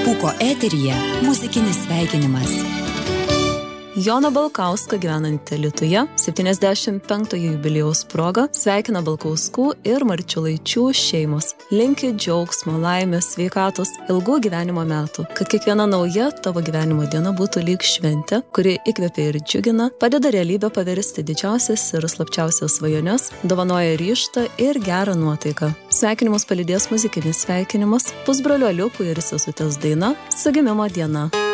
Pūko eteryje muzikinis sveikinimas. Joną Balkauską gyvenantį Alytuje 75-ojo jubiliejaus proga sveikina Balkauskų ir Marčiulaičių šeimos. Linki džiaugsmo, laimės, sveikatos, ilgų gyvenimo metų, kad kiekviena nauja tavo gyvenimo diena būtų lyg šventė, kuri įkvepia ir džiugina, padeda realybę paversti didžiausias ir slapčiausias svajones, dovanoja ryžtą ir gerą nuotaiką. Sveikinimus palydės muzikinis sveikinimas, pusbrolio Aliukų ir sesutės daina su gimimo diena.